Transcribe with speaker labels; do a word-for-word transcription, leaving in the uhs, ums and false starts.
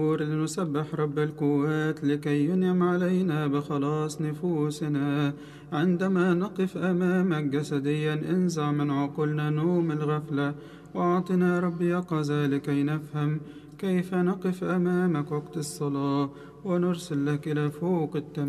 Speaker 1: لنسبح رب القوات لكي ينعم علينا بخلاص نفوسنا. عندما نقف أمامك جسديا انزع من عقولنا نوم الغفلة، وأعطنا رب يقظة لكي نفهم كيف نقف أمامك وقت الصلاة ونرسل لك إلى فوق التمام.